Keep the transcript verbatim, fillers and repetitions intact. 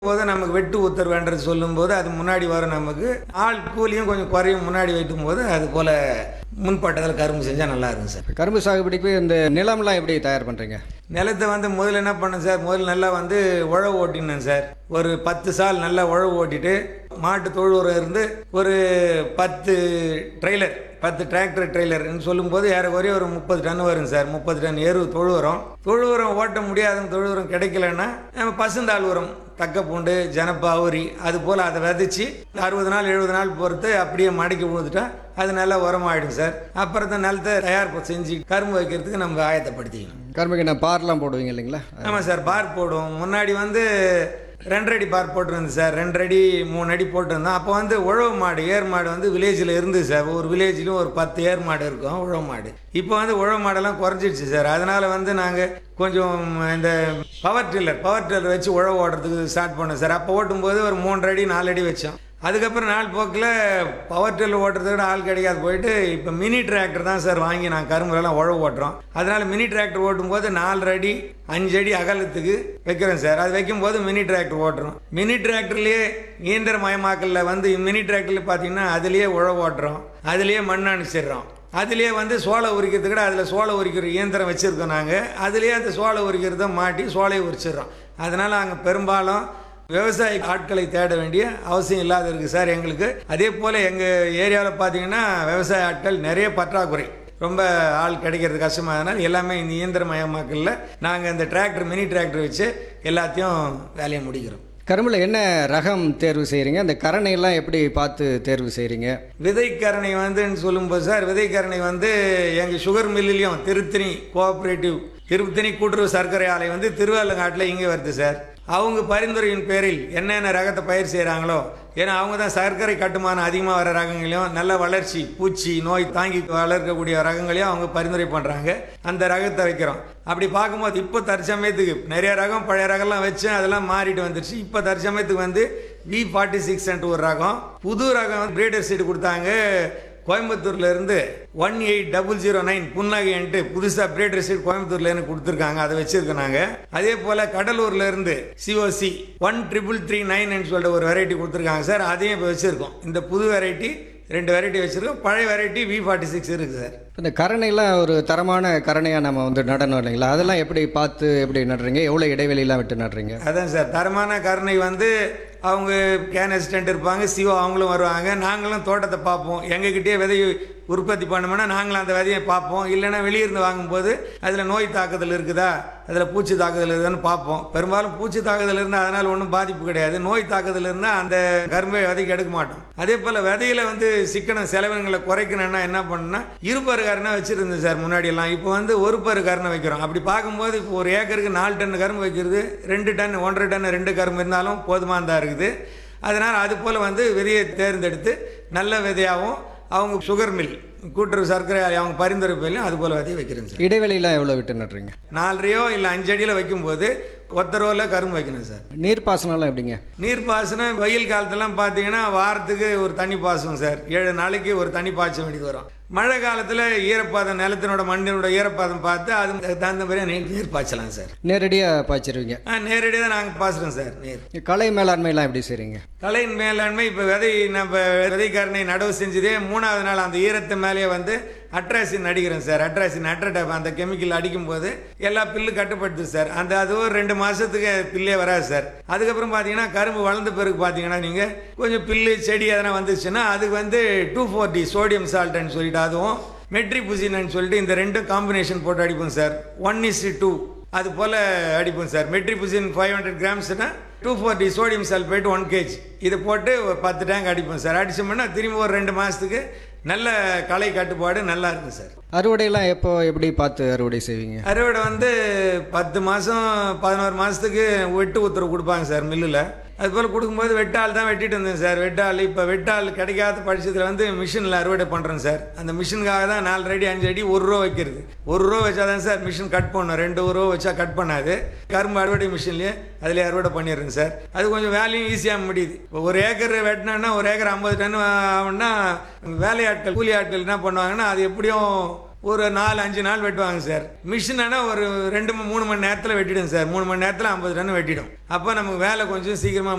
போது நமக்கு வெட்டு உத்தரவுன்றது சொல்லும்போது அது முன்னாடி வரும். நமக்கு ஆள் கூலியும் கொஞ்சம் குறையும் முன்னாடி வைக்கும் போது அது போல் முன்பட்டத்தில் கரும்பு செஞ்சால் நல்லா இருக்கும் சார். கரும்பு சாகுபடிக்கு இந்த நிலம்லாம் எப்படி தயார் பண்ணுறீங்க? நிலத்தை வந்து முதல்ல என்ன பண்ணேன் சார், முதல்ல நல்லா வந்து உழவு ஓட்டினேன் சார். ஒரு பத்து சால் நல்லா உழவு ஓட்டிட்டு மாட்டு தொழு உரம் இருந்து ஒரு பத்து ட்ரெய்லர் பத்து டிராக்டர் ட்ரெய்லர்னு சொல்லும்போது ஏறக்குறைய ஒரு முப்பது டன் வரும் சார். முப்பது டன் எரு தொழு உரம். தொழு உரம் ஓட்ட முடியாதுன்னு தொழு உரம் கிடைக்கலன்னா நம்ம பசுந்தாள் உரம் தக்க பூண்டு ஜனப்பா அவுரி அது போல் அதை விதைச்சி அறுபது நாள் எழுபது நாள் பொறுத்து அப்படியே மடக்கி விழுந்துட்டா அது நல்லா உரமாயிடும் சார். அப்புறம் தான் நிலத்தை தயார் செஞ்சு கரும்பு வைக்கிறதுக்கு நம்ம ஆயத்தப்படுத்திக்கணும். கரும்புக்கு என்ன பார்லாம் போடுவீங்க இல்லைங்களா? ஆமாம் சார், பார் போடுவோம். முன்னாடி வந்து ரெண்டரை அடி பார் போட்டுருந்தது சார். ரெண்டரை அடி மூணு அடி போட்டிருந்தோம். அப்போ வந்து உழவு மாடு ஏர் மாடு வந்து வில்லேஜில் இருந்தது சார். ஒரு வில்லேஜ்லையும் ஒரு பத்து ஏர் மாடு இருக்கும் உழவு மாடு. இப்போ வந்து உழவு மாடெல்லாம் குறைஞ்சிடுச்சு சார். அதனால் வந்து நாங்கள் கொஞ்சம் இந்த பவர் டில்லர் பவர் டில்லர் வச்சு உழவு ஓடுறதுக்கு ஸ்டார்ட் பண்ணோம் சார். அப்போ ஓட்டும்போது ஒரு மூன்றரை அடி நாலு அடி வச்சோம். அதுக்கப்புறம் நாள் போக்கில் பவர் டில்லர் ஓட்டுறதை விட ஆள் கிடைக்காது போயிட்டு இப்போ மினி டிராக்டர் தான் சார் வாங்கி நாங்கள் கரும்புலாம் உழவு ஓட்டுறோம். அதனால் மினி டிராக்டர் ஓட்டும்போது நாலரை அடி அஞ்சு அடி அகலத்துக்கு வைக்கிறோம் சார். அது வைக்கும்போது மினி டிராக்டர் ஓட்டுறோம். மினி டிராக்டர்லேயே இயந்திர மயமாக்கலில் வந்து மினி டிராக்டரில் பார்த்தீங்கன்னா அதுலேயே உழவு ஓட்டுறோம், அதுலேயே மண் அனுப்பிச்சிடுறோம். அதுலேயே வந்து சோளை உரிக்கிறதுக்கு கூட அதில் சோளை உரிக்கிற இயந்திரம் வச்சுருக்கோம் நாங்கள். அதுலேயே அந்த சோளை உரிக்கிறத மாட்டி சோளையை உரிச்சிடுறோம். அதனால் நாங்கள் பெரும்பாலும் விவசாய ஆட்களை தேட வேண்டிய அவசியம் இல்லாத இருக்குது சார் எங்களுக்கு. அதே போல் எங்கள் ஏரியாவில் பார்த்தீங்கன்னா விவசாய ஆட்கள் நிறைய பற்றாக்குறை, ரொம்ப ஆள் கிடைக்கிறது கஷ்டமாகனால எல்லாமே இந்த இயந்திரமயமாக்கலில் நாங்கள் இந்த டிராக்டர் மினி டிராக்டர் வச்சு எல்லாத்தையும் வேலையை முடிக்கிறோம். கரும்புல என்ன ரகம் தேர்வு செய்கிறீங்க? அந்த கரணையெல்லாம் எப்படி பார்த்து தேர்வு செய்கிறீங்க? விதைக்கரணை வந்துன்னு சொல்லும்போது சார், விதைக்கரணை வந்து எங்கள் சுகர் மில்லுலேயும் திருத்தணி கோஆப்ரேட்டிவ் திருத்தணி கூட்டுறவு சர்க்கரை ஆலை வந்து திருவள்ளங்காட்டில் இங்கே வருது சார். அவங்க பரிந்துரையின் பேரில் என்னென்ன ரகத்தை பயிர் செய்கிறாங்களோ, ஏன்னா அவங்க தான் சர்க்கரை கட்டுமானம் அதிகமாக வர ரகங்களையும் நல்ல வளர்ச்சி பூச்சி நோய் தாங்கி வளர்க்கக்கூடிய ரகங்களையும் அவங்க பரிந்துரை பண்ணுறாங்க. அந்த ரகத்தை வைக்கிறோம். அப்படி பார்க்கும்போது இப்போ தற்சமயத்துக்கு நிறைய ரகம் பழைய ரகம்லாம் வச்சு அதெல்லாம் மாறிட்டு வந்துடுச்சு. இப்போ தற்சமயத்துக்கு வந்து வி ஃபார்ட்டி சிக்ஸ் ஒரு ரகம் புது ரகம் பிரீடர் சீடு கொடுத்தாங்க கோயம்புத்தூர்ல இருந்து one eight double zero nine புன்னகைன்ட்டு புதுசாக பிரீடர் சீட் கோயம்புத்தூர்ல கொடுத்துருக்காங்க. அதை வச்சிருக்கோம் நாங்கள். அதே போல கடலூர்ல இருந்து COC one triple three nine சொல்லிட்டு ஒரு வெரைட்டி கொடுத்துருக்காங்க சார். அதையும் இப்போ வச்சிருக்கோம். இந்த புது வெரைட்டி ரெண்டு வெரைட்டி வச்சிருக்கோம். பழைய வெரைட்டி வி ஃபார்ட்டி சிக்ஸ் இருக்குது சார். இந்த கரணையெல்லாம் ஒரு தரமான கரணையாக நம்ம வந்து நடணும் இல்லைங்களா? அதெல்லாம் எப்படி பார்த்து எப்படி நடுறீங்க? எவ்வளோ இடைவெளியெல்லாம் விட்டு நடுறீங்க? அதான் சார், தரமான கருணை வந்து அவங்க கேன் அசிஸ்டன்ட் இருப்பாங்க, சிஓ அவங்களும் வருவாங்க. நாங்களும் தோட்டத்தை பார்ப்போம். எங்ககிட்டயே விதை உற்பத்தி பண்ணோம்னா நாங்களும் அந்த விதையை பார்ப்போம். இல்லைன்னா வெளியிருந்து வாங்கும்போது அதில் நோய் தாக்குதல் இருக்குதா, அதில் பூச்சி தாக்குதல் இருக்குதான்னு பார்ப்போம். பெரும்பாலும் பூச்சி தாக்குதல் இருந்தால் அதனால் ஒன்றும் பாதிப்பு கிடையாது. நோய் தாக்குதல் இருந்தால் அந்த கரும்பை விதைக்கு எடுக்க மாட்டோம். அதே போல் விதையில வந்து சிக்கன செலவினங்களை குறைக்கணும்னா என்ன பண்ணணும்னா இருபரு கருணை வச்சுருந்தேன் சார் முன்னாடியெல்லாம். இப்போ வந்து ஒரு பரு கருணை வைக்கிறோம். அப்படி பார்க்கும்போது இப்போ ஒரு ஏக்கருக்கு நாலு டன் கரும்பு வைக்கிறது ரெண்டு டன் ஒன்றரை டன் ரெண்டு கரும்பு இருந்தாலும் போதுமானதாக இருக்குது. அதனால் அது போல் வந்து விதையை தேர்ந்தெடுத்து நல்ல விதையாகவும் அவங்க சுகர் மில் கூட்டுறவு சர்க்கரை அவங்க பரிந்துரை பேர்லையும் அது போல் விதையை வைக்கிறேங்க சார். இடைவெளியெல்லாம் எவ்வளோ விட்டு நடுறீங்க? நாலரையோ இல்லை அஞ்சு அடியில் வைக்கும்போது ஒத்த ரோவில் கரும்பு வைக்கணும் சார். நீர்ப்பாசனம்லாம் எப்படிங்க? நீர்ப்பாசனம் வெயில் காலத்துலாம் பார்த்தீங்கன்னா வாரத்துக்கு ஒரு தண்ணி பாய்ச்சுவோம் சார். ஏழு நாளைக்கு ஒரு தண்ணி பாய்ச்ச வேண்டியது வரும். மழை காலத்தில் ஈரப்பாதம் நிலத்தினோட மண்ணினோட ஈரப்பாதம் பார்த்து அது தகுந்த மாதிரி நீர் நீர் பாய்ச்சலாம் சார். நேரடியாக பாய்ச்சிருவீங்க? ஆ, நேரடியாக தான் நாங்கள் பாய்ச்சுறோம் சார். நீர் கலை மேலாண்மையெல்லாம் எப்படி செய்கிறீங்க? கலை மேலாண்மை இப்போ விதை நம்ம விதைக்காரனை நடவு செஞ்சதே மூணாவது நாள் அந்த ஈரத்து மேலேயே வந்து அட்ராசின் அடிக்கிறோம் சார். அட்ராசின் அட்ரடப் அந்த கெமிக்கல் அடிக்கும்போது எல்லா பில்லு கட்டுப்படுது சார். அந்த அது ஒரு ரெண்டு மாதத்துக்கு பில்லே வராது சார். அதுக்கப்புறம் பார்த்தீங்கன்னா கரும்பு வளர்ந்த பிறகு பார்த்தீங்கன்னா நீங்கள் கொஞ்சம் பில்லு செடி எதனா வந்துச்சுன்னா அதுக்கு வந்து டூ ஃபோர்ட்டி சோடியம் சால்ட்னு சொல்லிட்டு அதுவும் மெட்ரிபுசின்னு சொல்லிட்டு இந்த ரெண்டும் காம்பினேஷன் போட்டு அடிப்போம் சார். ஒன் இஸ் டூ அது போல் அடிப்போம் sir. Metribuzin five hundred கிராம்ஸ்னா two forty sodium sulphate one KG இதை போட்டு ஒரு பத்து டேங்க் அடிப்போம் சார். அடிச்சோம்னா திரும்பி ஒரு ரெண்டு மாதத்துக்கு நல்ல களை கட்டுப்பாடு நல்லா இருக்கும் சார். அறுவடையெல்லாம் எப்போ எப்படி பார்த்து அறுவடை செய்வீங்க? அறுவடை வந்து பத்து மாதம் பதினோரு மாதத்துக்கு வெட்டு உத்தரவு கொடுப்பாங்க சார் மில்லில். அதுபோல் கொடுக்கும்போது வெட்டால் தான் வெட்டிட்டு இருந்தேன் சார். வெட்டால் இப்போ வெட்டால் கிடைக்காத பட்சத்தில் வந்து மிஷினில் அறுவடை பண்ணுறேன் சார். அந்த மிஷினுக்காக தான் நாலு அடி அஞ்சு அடி ஒரு ரூபா வைக்கிறது. ஒரு ரூபா வச்சா தான் சார் மிஷின் கட் பண்ணும். ரெண்டு ரூபா வச்சா கட் பண்ணாது. கரும்பு அறுவடை மிஷின்லேயே அதிலே அறுவடை பண்ணிடுறேன் சார். அது கொஞ்சம் வேலையும் ஈஸியாக முடியுது. இப்போ ஒரு ஏக்கர் வெட்டினோன்னா ஒரு ஏக்கர் ஐம்பது டன் ஆகும்னா வேலையாட்கள் கூலி ஆட்கள் என்ன பண்ணுவாங்கன்னா அது எப்படியும் ஒரு நாலு அஞ்சு நாள் வெட்டுவாங்க சார். மிஷின் ஆனால் ஒரு ரெண்டு மூணு மணி நேரத்தில் வெட்டிடும் சார். மூணு மணி நேரத்தில் ஐம்பது டன் வெட்டிடும். அப்போ நமக்கு வேலை கொஞ்சம் சீக்கிரமாக